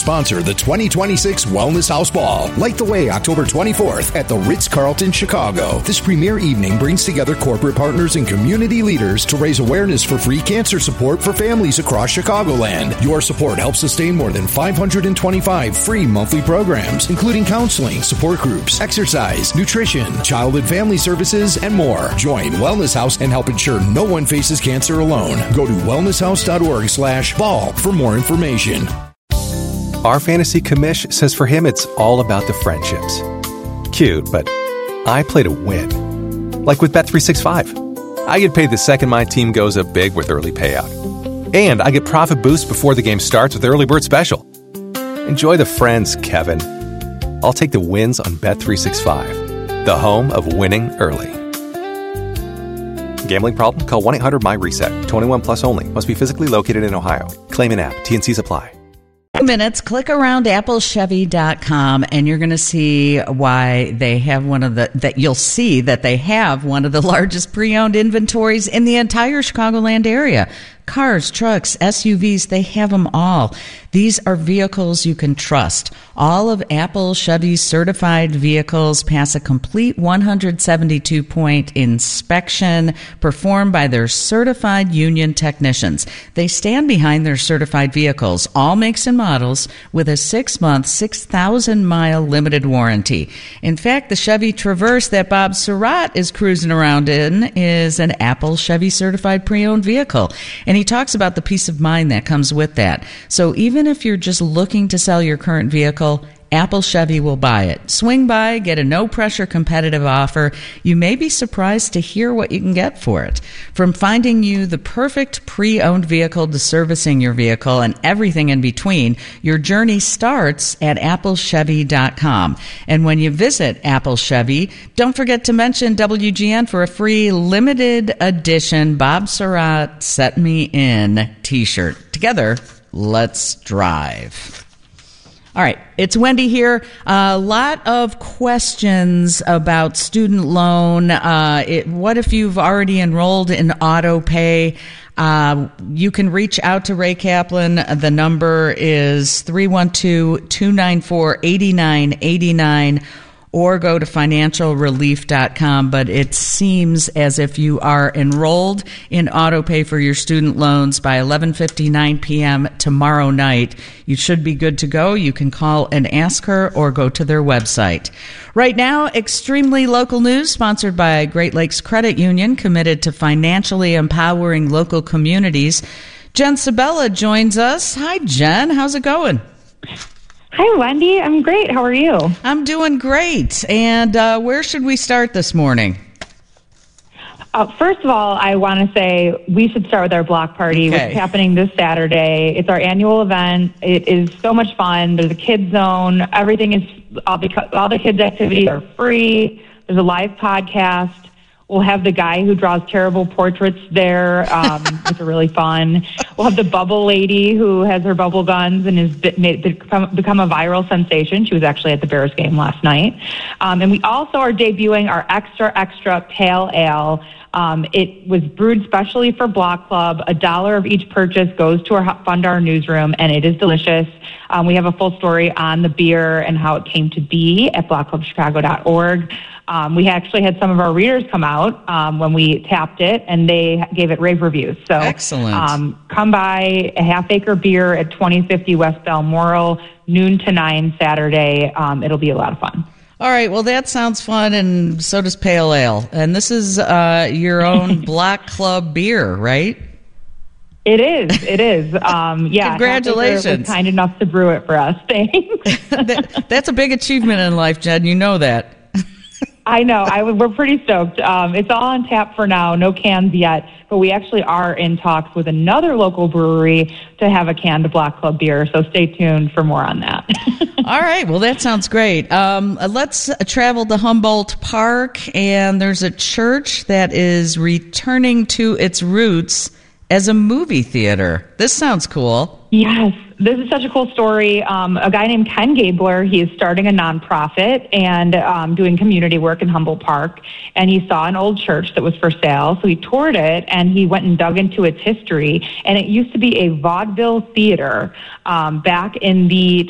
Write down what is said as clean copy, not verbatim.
sponsor the 2026 Wellness House Ball. Light the way October 24th at the Ritz-Carlton Chicago. This premier evening brings together corporate partners and community leaders to raise awareness for free cancer support for families across Chicagoland. Your support helps sustain more than 525 free monthly programs, including counseling, support groups, exercise, nutrition, child and family services, and more. Join Wellness House and help ensure no one faces cancer alone. Go to wellnesshouse.org/ball for more information. Our fantasy commish says for him it's all about the friendships. Cute, but I play to win. Like with Bet365. I get paid the second my team goes up big with early payout. And I get profit boost before the game starts with Early Bird Special. Enjoy the friends, Kevin. I'll take the wins on Bet365, the home of winning early. Gambling problem? Call 1-800-MY-RESET. 21 plus only. Must be physically located in Ohio. Claim in app. T&Cs apply. Minutes, click around applechevy.com and you're going to see why they have you'll see that they have one of the largest pre-owned inventories in the entire Chicagoland area. Cars, trucks, SUVs, they have them all. These are vehicles you can trust. All of Apple Chevy's certified vehicles pass a complete 172-point inspection performed by their certified union technicians. They stand behind their certified vehicles, all makes and models, with a 6-month, 6,000-mile limited warranty. In fact, the Chevy Traverse that Bob Surratt is cruising around in is an Apple Chevy certified pre-owned vehicle. And he talks about the peace of mind that comes with that. So even if you're just looking to sell your current vehicle, Apple Chevy will buy it. Swing by, get a no-pressure competitive offer. You may be surprised to hear what you can get for it. From finding you the perfect pre-owned vehicle to servicing your vehicle and everything in between, your journey starts at applechevy.com. And when you visit Apple Chevy, don't forget to mention WGN for a free limited edition Bob Surratt Set Me In t-shirt. Together, let's drive. All right, it's Wendy here. A lot of questions about student loan. What if you've already enrolled in auto pay? You can reach out to Ray Kaplan. The number is 312-294-8989. Or go to financialrelief.com. But it seems as if you are enrolled in autopay for your student loans by 11:59 p.m. tomorrow night. You should be good to go. You can call and ask her or go to their website. Right now, extremely local news sponsored by Great Lakes Credit Union, committed to financially empowering local communities. Jen Sabella joins us. Hi, Jen. How's it going? Hi, Wendy. I'm great. How are you? I'm doing great. And where should we start this morning? First of all, I want to say we should start with our block party, which is happening this Saturday. It's our annual event. It is so much fun. There's a kids zone. Everything is, all the kids' activities are free. There's a live podcast. We'll have the guy who draws terrible portraits there, which are really fun. We'll have the bubble lady who has her bubble guns and has become a viral sensation. She was actually at the Bears game last night. And we also are debuting our extra pale ale. It was brewed specially for Block Club. $1 of each purchase goes to fund our newsroom, and it is delicious. We have a full story on the beer and how it came to be at blockclubchicago.org. We actually had some of our readers come out when we tapped it, and they gave it rave reviews. So excellent. Come by a Half Acre Beer at 2050 West Balmoral, noon to 9 Saturday. It'll be a lot of fun. All right, well, that sounds fun, and so does Pale Ale. And this is your own Block Club beer, right? It is. Yeah. Congratulations. Was kind enough to brew it for us. Thanks. That's a big achievement in life, Jen. You know that. I know. We're pretty stoked. It's all on tap for now. No cans yet. But we actually are in talks with another local brewery to have a canned Block Club beer. So stay tuned for more on that. All right. Well, that sounds great. Let's travel to Humboldt Park. And there's a church that is returning to its roots as a movie theater. This sounds cool. Yes. This is such a cool story. A guy named Ken Gabler, he is starting a nonprofit and doing community work in Humboldt Park. And he saw an old church that was for sale. So he toured it and he went and dug into its history. And it used to be a vaudeville theater back in the